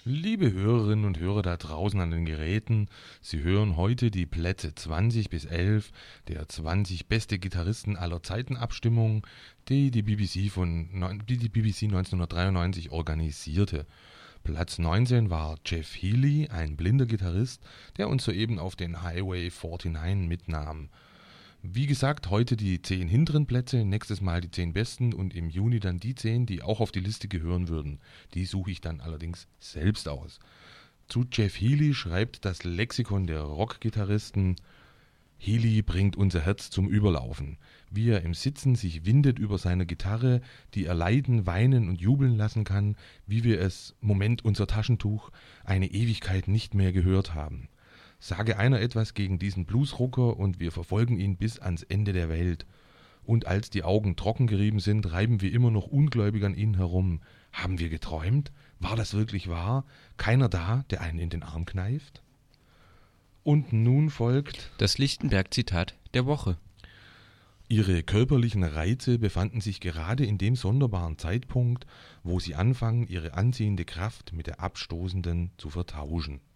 Liebe Hörerinnen und Hörer da draußen an den Geräten, Sie hören heute die Plätze 20 bis 11 der 20 beste Gitarristen aller Zeiten Abstimmung, die die BBC 1993 organisierte. Platz 19 war Jeff Healey, ein blinder Gitarrist, der uns soeben auf den Highway 49 mitnahm. Wie gesagt, heute die 10 hinteren Plätze, nächstes Mal die 10 besten und im Juni dann die 10, die auch auf die Liste gehören würden. Die suche ich dann allerdings selbst aus. Zu Jeff Healey schreibt das Lexikon der Rockgitarristen: Healey bringt unser Herz zum Überlaufen. Wie er im Sitzen sich windet über seine Gitarre, die er leiden, weinen und jubeln lassen kann, wie wir es, Moment unser Taschentuch, eine Ewigkeit nicht mehr gehört haben. Sage einer etwas gegen diesen Bluesrocker und wir verfolgen ihn bis ans Ende der Welt. Und als die Augen trocken gerieben sind, reiben wir immer noch ungläubig an ihnen herum. Haben wir geträumt? War das wirklich wahr? Keiner da, der einen in den Arm kneift? Und nun folgt das Lichtenberg-Zitat der Woche. Ihre körperlichen Reize befanden sich gerade in dem sonderbaren Zeitpunkt, wo sie anfangen, ihre anziehende Kraft mit der abstoßenden zu vertauschen.